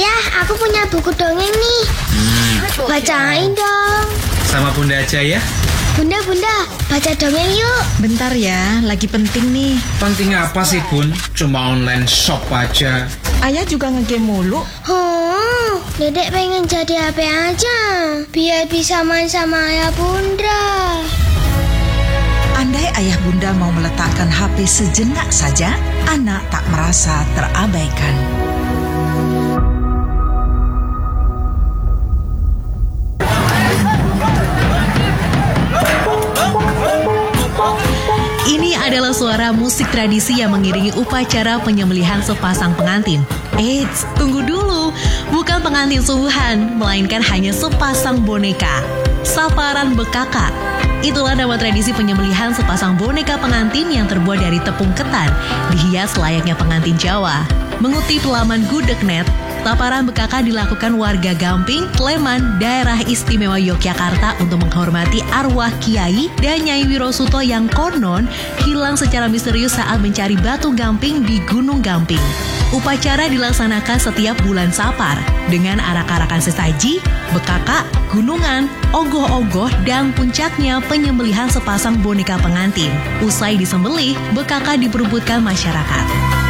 Ayah, aku punya buku dongeng nih. Bacain dong. Sama Bunda aja ya. Bunda, baca dongeng yuk. Bentar ya, lagi penting nih. Penting apa sih Bun? Cuma online shop aja. Ayah juga ngegame mulu. Dedek pengen jadi HP aja, biar bisa main sama ayah bunda. Andai ayah bunda mau meletakkan HP sejenak saja, anak tak merasa terabaikan. Ini adalah suara musik tradisi yang mengiringi upacara penyembelihan sepasang pengantin. Eits, tunggu dulu. Bukan pengantin sungguhan, melainkan hanya sepasang boneka. Saparan bekaka. Itulah nama tradisi penyembelihan sepasang boneka pengantin yang terbuat dari tepung ketan, dihias layaknya pengantin Jawa. Mengutip laman Gudeg.net, saparan bekaka dilakukan warga Gamping, Sleman, Daerah Istimewa Yogyakarta untuk menghormati arwah Kiai dan Nyai Wirosuto yang konon hilang secara misterius saat mencari batu gamping di Gunung Gamping. Upacara dilaksanakan setiap bulan Sapar dengan arak-arakan sesaji, bekaka, gunungan, ogoh-ogoh, dan puncaknya penyembelihan sepasang boneka pengantin. Usai disembelih, bekaka diperebutkan masyarakat.